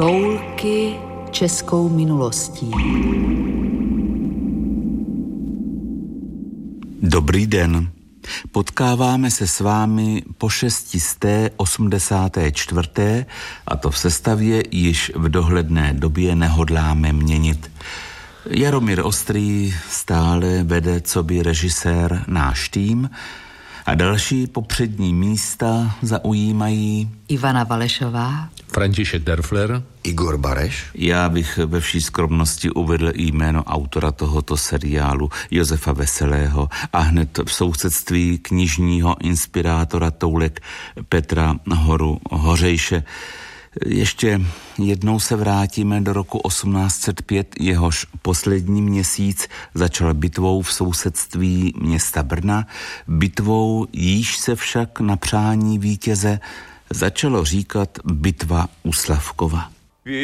Toulky českou minulostí. Dobrý den. Potkáváme se s vámi po 684. a to v sestavě již v dohledné době nehodláme měnit. Jaromír Ostrý stále vede coby režisér náš tým a další popřední místa zaujímají Ivana Valešová, František Derfler, Igor Bareš. Já bych ve vší skromnosti uvedl jméno autora tohoto seriálu, Josefa Veselého, a hned v sousedství knižního inspirátora toulek Petra Horu Hořejše. Ještě jednou se vrátíme do roku 1805, jehož poslední měsíc začal bitvou v sousedství města Brna, bitvou, jíž se však na přání vítěze začalo říkat bitva u Slavkova.